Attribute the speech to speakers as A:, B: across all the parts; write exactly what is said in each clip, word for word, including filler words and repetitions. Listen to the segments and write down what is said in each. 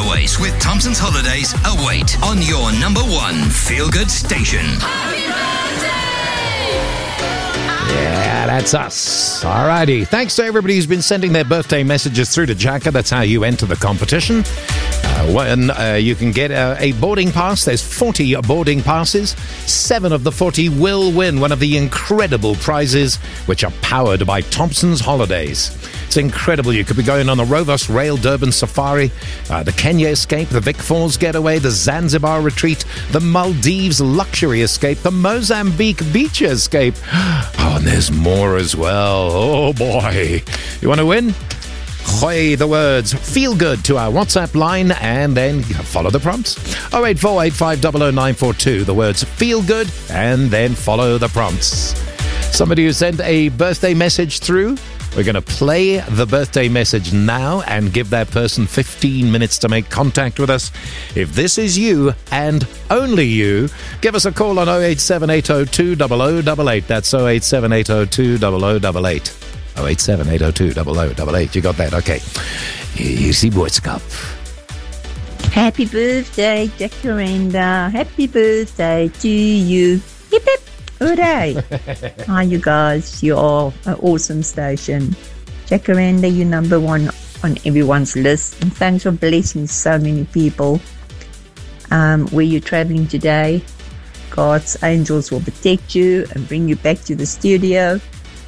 A: always with Thompson's Holidays await on your number one feel-good station.
B: Yeah, that's us. Alrighty. Thanks to everybody who's been sending their birthday messages through to Jacka. That's how you enter the competition. Uh, when uh, you can get a, a boarding pass, there's forty boarding passes. Seven of the forty will win one of the incredible prizes, which are powered by Thompson's Holidays. It's incredible. You could be going on the Rovos Rail Durban Safari, uh, the Kenya Escape, the Vic Falls Getaway, the Zanzibar Retreat, the Maldives Luxury Escape, the Mozambique Beach Escape. Oh, and there's more as well. Oh, boy. You want to win? Hoy the words feel good to our WhatsApp line and then follow the prompts. oh eight four eight five zero zero nine four two. The words feel good and then follow the prompts. Somebody who sent a birthday message through. We're going to play the birthday message now and give that person fifteen minutes to make contact with us. If this is you and only you, give us a call on oh eight seven eight oh two zero zero eight eight. That's oh eight seven eight oh two zero zero eight eight. oh eight seven eight oh two zero zero eight eight. You got that? Okay. Here's die boodskap.
C: Happy birthday, Jacaranda. Happy birthday to you. Hip hip. Hooray. Hi, you guys. You're an awesome station. Jacaranda, you're number one on everyone's list. And thanks for blessing so many people. Um, where you're traveling today, God's angels will protect you and bring you back to the studio.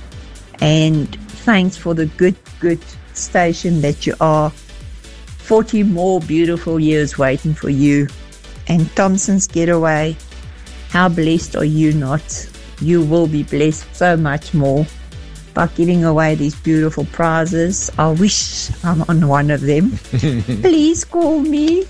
C: And thanks for the good, good station that you are. forty more beautiful years waiting for you. And Thompson's Getaway. How blessed are you not? You will be blessed so much more by giving away these beautiful prizes. I wish I'm on one of them. Please call me.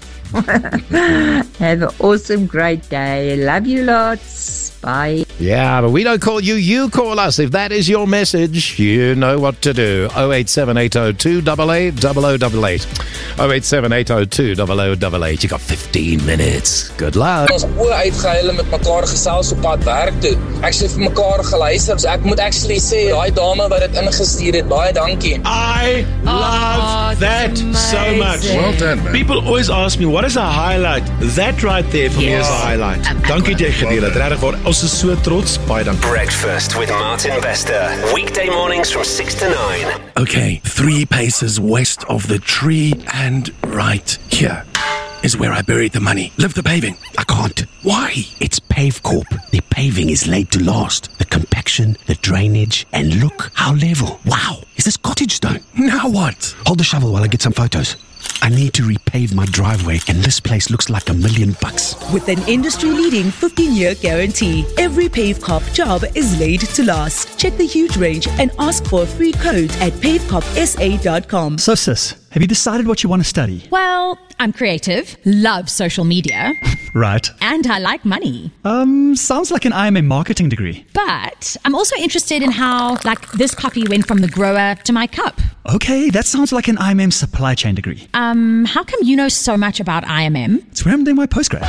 C: Have an awesome, great day. Love you lots. Bye.
B: Yeah, but we don't call you, you call us. If that is your message, you know what to do. oh eight seven eight oh two zero eight zero zero eight eight. oh eight seven eight oh two zero zero eight eight. You got fifteen minutes. Good luck.
D: Ons oor uitgehuil met mekaar gesels op pad werk toe. Ek sê vir mekaar geluister. So ek moet actually sê, daai dame wat dit ingestuur het, baie dankie.
E: I love oh, that amazing. So much.
F: Well done, man.
E: People always ask me, what is a highlight? That right there for yes. me is a highlight. Um, dankie jy gedeel het. Regtig waar. Ons is so trots. Baie dankie.
A: Breakfast with Martin Vester. Weekday mornings from six to nine.
F: Okay, three paces west of the tree and right here is where I buried the money. Lift the paving. I can't. Why?
G: It's Pavecorp. The paving is laid to last. The compaction, the drainage, and look how level. Wow, is this cottage stone?
F: Now what?
G: Hold the shovel while I get some photos. I need to repave my driveway, and this place looks like a million bucks.
H: With an industry-leading fifteen-year guarantee, every Pavecorp job is laid to last. Check the huge range and ask for a free code at pavecorp s a dot com.
I: So sis, have you decided what you want to study?
J: Well, I'm creative, love social media.
I: Right.
J: And I like money.
I: Um, sounds like an I M M marketing degree.
J: But I'm also interested in how, like, this coffee went from the grower to my cup.
I: Okay, that sounds like an I M M supply chain degree.
J: Um, how come you know so much about I M M?
I: It's where I'm doing my postgrad.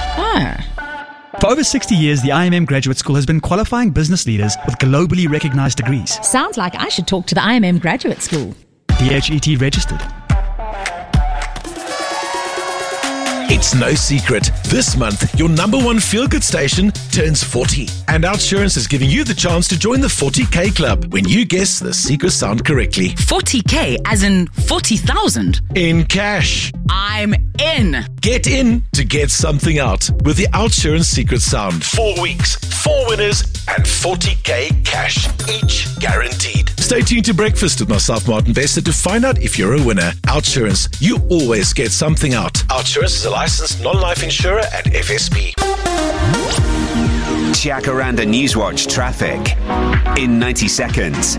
J: Ah.
I: For over sixty years, the I M M Graduate School has been qualifying business leaders with globally recognized degrees.
J: Sounds like I should talk to the I M M Graduate School.
I: D H E T registered.
K: It's no secret. This month, your number one feel-good station turns forty. And Outsurance is giving you the chance to join the forty K club when you guess the secret sound correctly.
L: forty K as in forty thousand?
K: In cash.
L: I'm in.
K: Get in to get something out with the Outsurance secret sound. Four weeks, four winners, and forty K cash, each guaranteed. Stay tuned to Breakfast with myself, Martin Vester, to find out if you're a winner. Outsurance, you always get something out. Outsurance is a licensed non-life insurer at F S P.
A: Jacaranda Newswatch traffic in ninety seconds.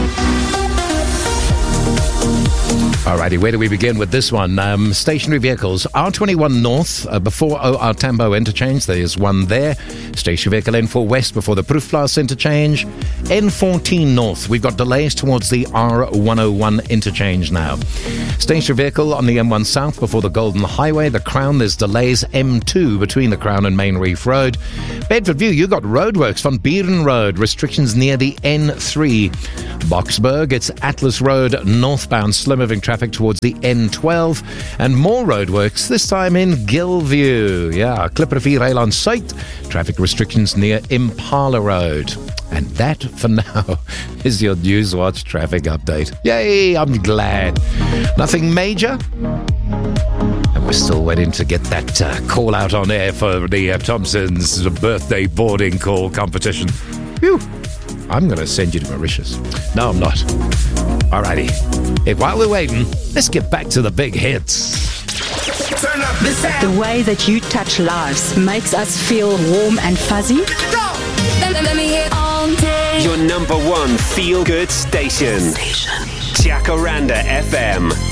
B: Alrighty, where do we begin with this one? Um, stationary vehicles. R twenty-one North, uh, before O R Tambo interchange, there's one there. Stationary vehicle N four West before the Proefplaas interchange. N fourteen North, we've got delays towards the R one oh one interchange now. Stationary vehicle on the M one South before the Golden Highway. The Crown, there's delays M two between the Crown and Main Reef Road. Bedford View, you got roadworks from Beeren Road, restrictions near the N three. Boksburg, it's Atlas Road northbound, slow moving traffic towards the N twelve, and more roadworks, this time in Gilview. Yeah, Klipprivier on site, traffic restrictions near Impala Road. And that, for now, is your Newswatch traffic update. Yay, I'm glad. Nothing major. And we're still waiting to get that uh, call out on air for the uh, Thompson's birthday boarding call competition. Phew. I'm going to send you to Mauritius. No, I'm not. Alrighty. Hey, while we're waiting, let's get back to the big hits.
M: Turn up the sound.
N: The way that you touch lives makes us feel warm and fuzzy.
M: Go! Let, let me hear all day.
O: Your number one feel-good station. Station. Jacaranda F M.